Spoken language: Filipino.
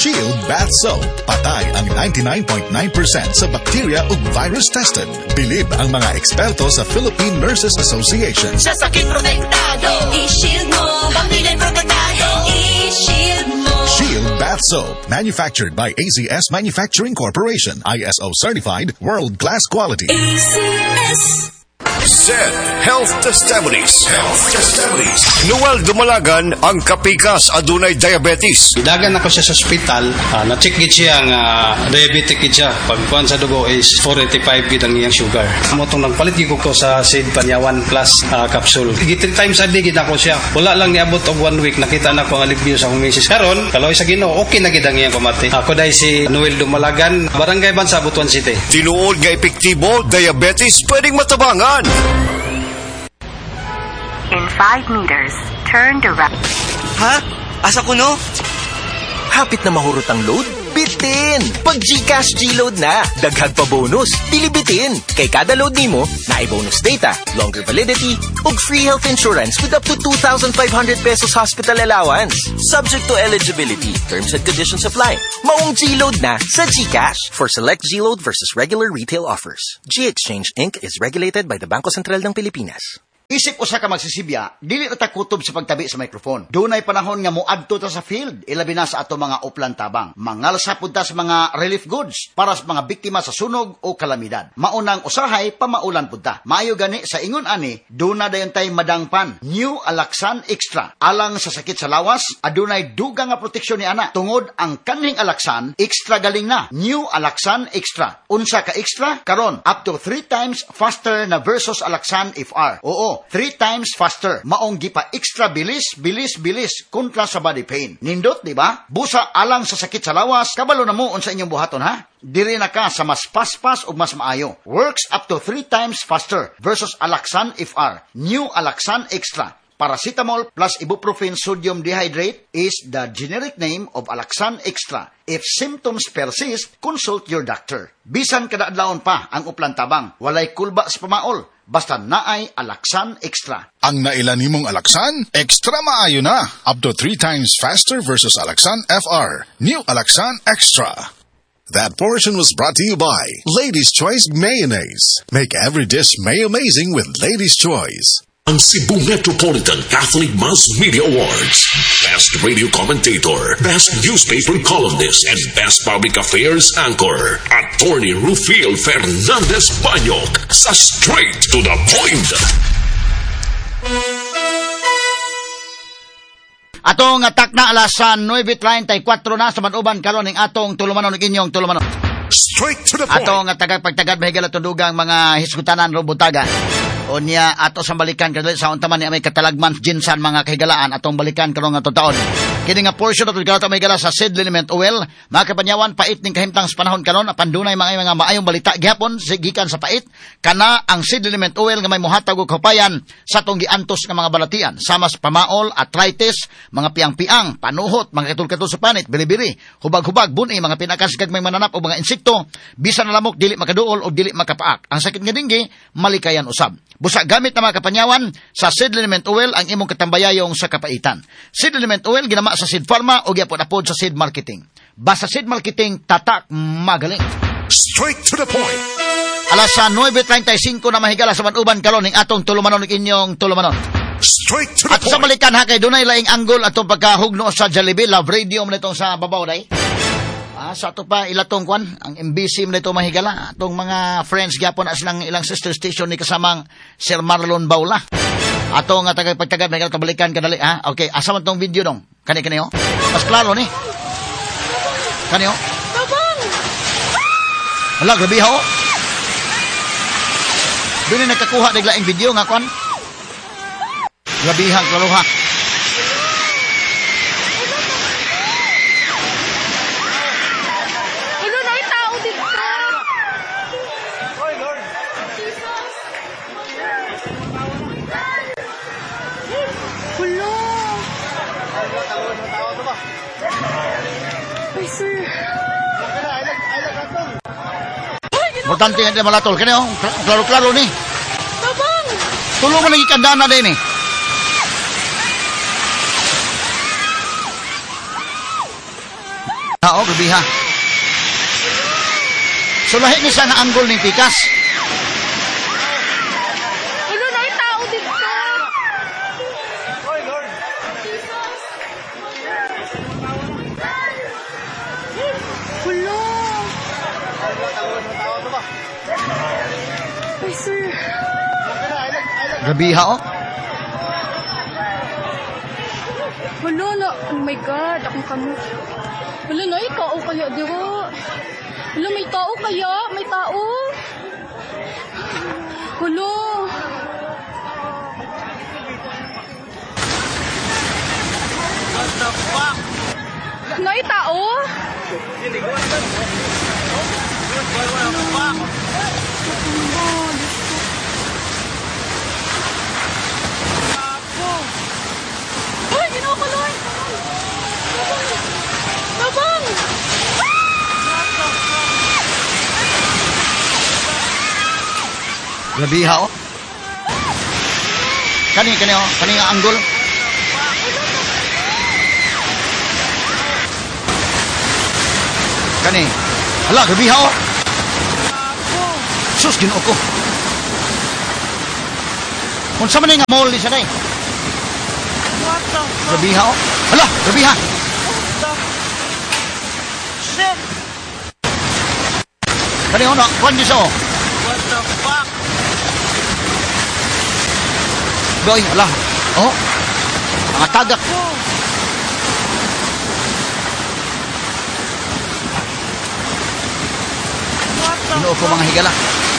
Shield Bath Soap. Patay ang 99.9% sa bacteria ug virus tested. Bilib ang mga eksperto sa Philippine Nurses Association. Sa sakit protektado, i-shield mo. Pamilya protektado, i-shield mo. Shield Bath Soap. Manufactured by AZS Manufacturing Corporation. ISO certified, world-class quality. AZS. Zed Health Testimonies. Noel Dumalagan ang kapikas adunay diabetes. Dagan ako siya sa ospital, na-check gid siya nga diabetic gid siya. Pagkuan sa dugo is 485 gid ang iyang sugar. Motong nagpalit gid ko sa Sid Panyawan Plus capsule. 3 times a day gid ako siya. Wala lang niabot og 1 week nakita na ko ang alibyo sa akong misis. Karon, kaloy sa Ginoo, okay na gid ang iyang pamati. Ako dai si Noel Dumalagan, Barangay Bansa, Butuan City. Tinuod nga epektibo, diabetes pwedeng matabangan. In 5 meters, turn to right. Ha? Asa ko no? Hapit na mahurot ang load? Bitin! Pag GCash G-Load na, daghag pa bonus, bilibitin. Kay kada load nimo, naay bonus data, longer validity, ug free health insurance with up to 2,500 pesos hospital allowance. Subject to eligibility, terms and conditions apply. Maong G-Load na sa GCash. For select G-Load versus regular retail offers. G-Exchange Inc. is regulated by the Bangko Sentral ng Pilipinas. Isip usa ka magsisibya, dili na ta kutob sa pagtabi sa microphone. Dunay panahon nga moadto ta sa field, ilabi na sa ato mga uplan tabang. Mangalsa pud ta sa mga relief goods para sa mga biktima sa sunog o kalamidad. Maunang usahay pamaulan pud ta. Maayo gani sa ingon ani, duna dayon tay madangpan. New Alaxan Extra. Alang sa sakit sa lawas, adunay dugang nga proteksyon ni ana. Tungod ang kanhing Alaxan, extra galing na. New Alaxan Extra. Unsa ka extra? Karon up to 3 times faster na versus Alaxan FR. Oo, 3 times faster. Maong gipa extra bilis kontra sa body pain. Nindot, di ba? Busa alang sa sakit sa lawas, kabalo na mo unsa inyong buhaton ha? Diri na ka sa mas paspas ug mas maayo. Works up to 3 times faster versus Alaxan FR. New Alaxan Extra. Paracetamol plus ibuprofen sodium dehydrate is the generic name of Alaxan Extra. If symptoms persist, consult your doctor. Bisan kada adlawon pa ang uplan tabang, walay kulba sa pamaol. Basta naay Alaxan Extra. Ang naila nimong Alaxan, extra maayo na. Up to 3 times faster versus Alaxan FR. New Alaxan Extra. That portion was brought to you by Ladies' Choice Mayonnaise. Make every dish may-amazing with Ladies' Choice. Ang Cebu Metropolitan Catholic Mass Media Awards. Best Radio Commentator, Best Newspaper Columnist, and Best Public Affairs Anchor. Attorney Rufil Fernandez Banyok sa Straight to the Point. Atong atak na alas 9:34 na sa manuban karon ning atong tulumanon ug inyong tulumanon. Straight to the point. Atong tagapagtagad mahigala tundugang mga hisgutanan robutaga. Unya ato sa balikan kadali sa untaman ni may katalagman ginsan mga kahigalaan atong balikan karon nga taon. Kini nga portion ato gata may gala sa seed liniment oil, mga kapanyawan pait ning kahimtang sa panahon karon apan dunay mga maayong balita gihapon gikan sa pait kana ang seed liniment oil nga may mohatag og kapayan sa atong giantos nga mga balatian sama sa pamaol, arthritis, mga piang-piang, panuhot, mga katul-katul sa panit, bili-bili, hubag-hubag, buni, mga pinakasgag may mananap o mga insekto, bisan na lamok dili makaduol o dili makapaak. Ang sakit nga dinggi malikayan usab. Busa gamit na mga kapanyawan sa seed liniment oil ang imong katambayayong sa kapaitan. Seed liniment oil ginama sa Seed Pharma o gyapon-apod sa Seed Marketing. Basta Seed Marketing tatak magaling. Straight to the point. Alas 9:35 na mahigala sa manuban karon ning atong tulumanon ug inyong tulumanon. Straight to the At sa point. balikan ha kay dunay laing anggol atong pagkahugno sa Jollibee Love Radio mo nitong sa babaw day. Sa ato pa ilatong kwan ang MBC mo nito mahigala atong mga friends gyapon as lang ilang sister station ni kasamang Sir Marlon Baula. Ato nga tagapagtagad mahigala balikan kadali ha. Okay, asa man tong video dong? Kani ho. Mas klaro ni. Kani ho. Tabang! Wala grabe ho. Dili nakakuha dig laing video nga kwan. Grabe ha, klaro ha. Importante nga malatol. Kani oh, klaro-klaro ni. Tabang! Tulungan lagi kandana din ni. oh, gabi ha. So lahi ni sa nga angle ning pikas. Ano na yung tao dito? Hulo. Ay, sir. Gabi ha, oh. Hulo na. Oh my God. Akong kamot. Hulo na, tao kaya, di ba? Hulo, may tao kaya? May tao? Hulo. What the fuck? Nay, tao? What the fuck? Uy, kinakaloy! Nabang! Gabi ha, oh. Kani, oh. Kani nga angle. Kani. Hala, gabi ha, oh. Sus, ginoo ko. Kung sa man nga mall ni siya, day. What the fuck? Gabi ha, oh. Hala, gabi ha. Shit! Kani, oh, no. Kwan di siya, oh. What the fuck? Goy, hala. Oh. Mga tagak. What the Ginoo ko mga higala.